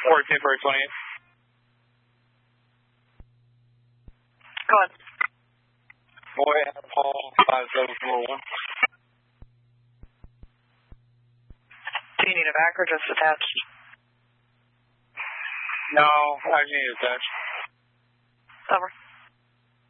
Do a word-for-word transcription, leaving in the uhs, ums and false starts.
fourteen for twenty-eight. Go ahead. Boy, Paul, five seven four one. Do you need a back or just attached? No, I need attached. Over.